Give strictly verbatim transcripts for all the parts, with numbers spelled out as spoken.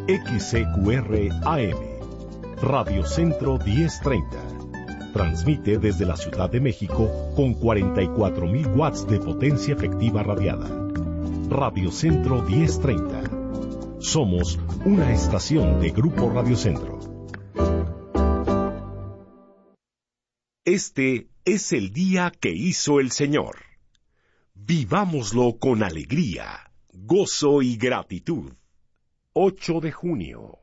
X C Q R A M, Radio Centro diez treinta. Transmite desde la Ciudad de México con cuarenta y cuatro mil watts de potencia efectiva radiada. Radio Centro diez treinta. Somos una estación de Grupo Radio Centro. Este es el día que hizo el Señor. Vivámoslo con alegría, gozo y gratitud. ocho de junio.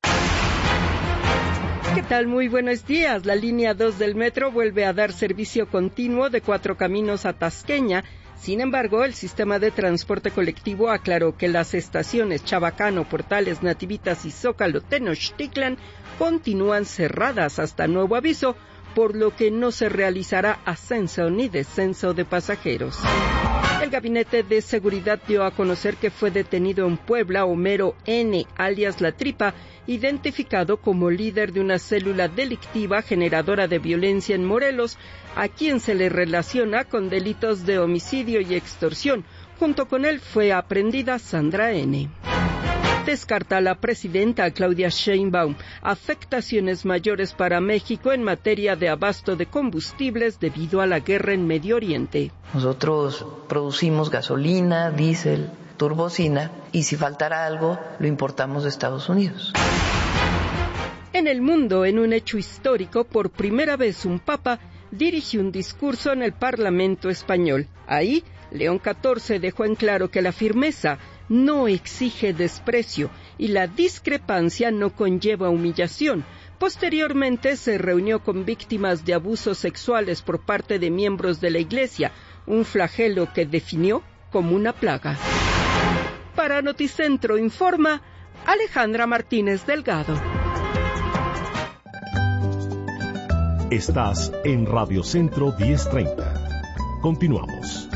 ¿Qué tal? Muy buenos días. La línea dos del metro vuelve a dar servicio continuo de Cuatro Caminos a Tasqueña. Sin embargo, el sistema de transporte colectivo aclaró que las estaciones Chabacano, Portales, Nativitas y Zócalo Tenochtitlan continúan cerradas hasta nuevo aviso, por lo que no se realizará ascenso ni descenso de pasajeros. El Gabinete de Seguridad dio a conocer que fue detenido en Puebla Homero N., alias La Tripa, identificado como líder de una célula delictiva generadora de violencia en Morelos, a quien se le relaciona con delitos de homicidio y extorsión. Junto con él fue aprehendida Sandra N. Descarta la presidenta Claudia Sheinbaum afectaciones mayores para México en materia de abasto de combustibles debido a la guerra en Medio Oriente. Nosotros producimos gasolina, diésel, turbocina, y si faltara algo, lo importamos de Estados Unidos. En el mundo, en un hecho histórico, por primera vez un papa dirigió un discurso en el Parlamento español. Ahí, León catorce dejó en claro que la firmeza no exige desprecio y la discrepancia no conlleva humillación. Posteriormente se reunió con víctimas de abusos sexuales por parte de miembros de la Iglesia, un flagelo que definió como una plaga. Para Noticentro informa Alejandra Martínez Delgado. Estás en Radio Centro diez treinta. Continuamos.